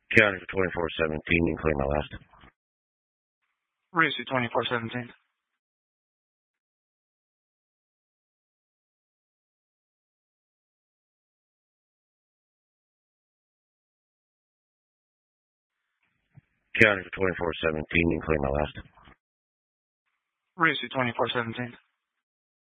County for 2417, you can claim my last. Racy 2417. County for 2417, you can claim my last. Racy 2417.